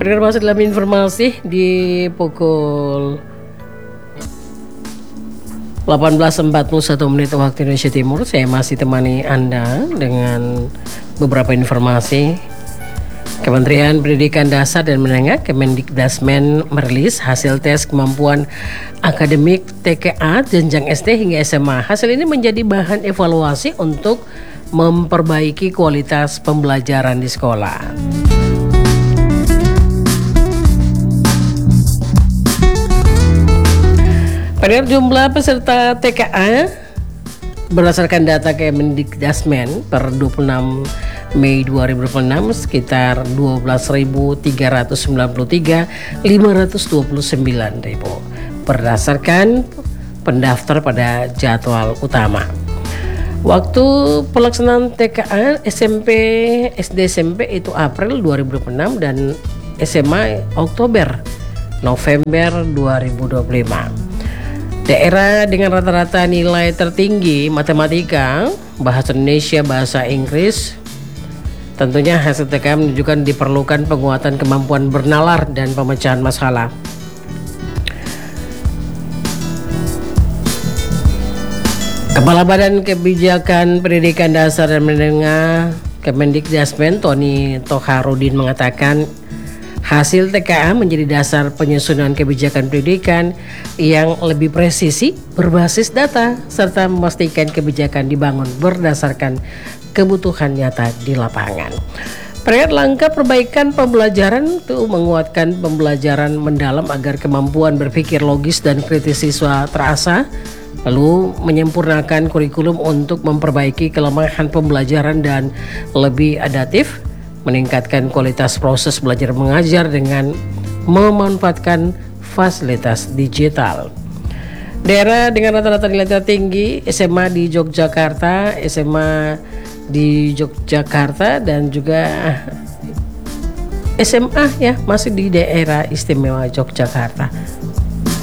Pendengar, masih dalam informasi di pukul 18.41 waktu Indonesia Timur. Saya masih temani Anda dengan beberapa informasi. Kementerian Pendidikan Dasar dan Menengah Kemendikdasmen merilis hasil tes kemampuan akademik TKA jenjang SD hingga SMA. Hasil ini menjadi bahan evaluasi untuk memperbaiki kualitas pembelajaran di sekolah. Pada jumlah peserta TKA berdasarkan data Kemendikdasmen per 26 Mei 2026 sekitar 12.393.529 berdasarkan pendaftar pada jadwal utama. Waktu pelaksanaan TKA SMP, SD SMP itu April 2026 dan SMA Oktober November 2025. Daerah dengan rata-rata nilai tertinggi matematika, bahasa Indonesia, bahasa Inggris. Tentunya hasil TKA menunjukkan diperlukan penguatan kemampuan bernalar dan pemecahan masalah. Kepala Badan Kebijakan Pendidikan Dasar dan Menengah Kemendikdasmen Tony Toharudin mengatakan hasil TKA menjadi dasar penyusunan kebijakan pendidikan yang lebih presisi, berbasis data, serta memastikan kebijakan dibangun berdasarkan kebutuhan nyata di lapangan. Terkait langkah perbaikan pembelajaran itu menguatkan pembelajaran mendalam agar kemampuan berpikir logis dan kritis siswa terasah, lalu menyempurnakan kurikulum untuk memperbaiki kelemahan pembelajaran dan lebih adaptif, meningkatkan kualitas proses belajar mengajar dengan memanfaatkan fasilitas digital. Daerah dengan rata-rata nilai tertinggi SMA di Yogyakarta, dan juga SMA ya masih di daerah istimewa Yogyakarta.